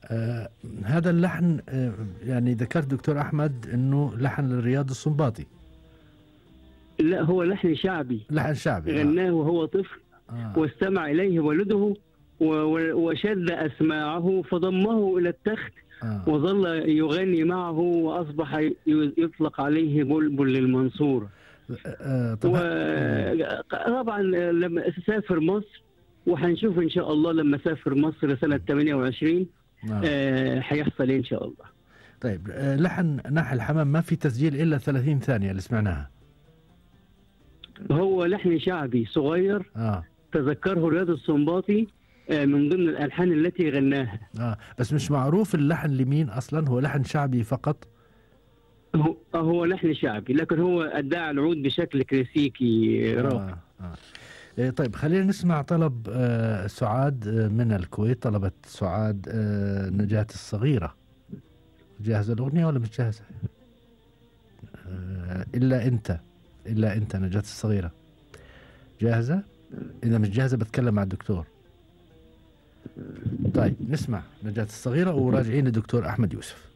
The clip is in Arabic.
هذا اللحن يعني ذكرت دكتور أحمد أنه لحن للرياض السنباطي. لا، هو لحن شعبي، لحن شعبي غناه وهو طفل واستمع إليه والده وشد أسماعه فضمه إلى التخت وظل يغني معه وأصبح يطلق عليه بلبل للمنصورة. طبعا لما سافر مصر، وهنشوف إن شاء الله لما سافر مصر سنة 28 هيحصل إن شاء الله. طيب، لحن ناحي الحمام ما في تسجيل إلا 30 ثانية اللي سمعناها. هو لحن شعبي صغير تذكره رياض السنباطي من ضمن الألحان التي غناها. بس مش معروف اللحن لمين أصلا، هو لحن شعبي فقط. هو لحن شعبي، لكن هو أداء العود بشكل كلاسيكي راقي. طيب، خلينا نسمع طلب سعاد من الكويت. طلبت سعاد نجاة الصغيرة. جاهزة الأغنية ولا مش جاهزة؟ إلا أنت نجاة الصغيرة. جاهزة؟ إذا مش جاهزة بتكلم مع الدكتور. طيب، نسمع نجاة الصغيرة وراجعين لدكتور أحمد يوسف.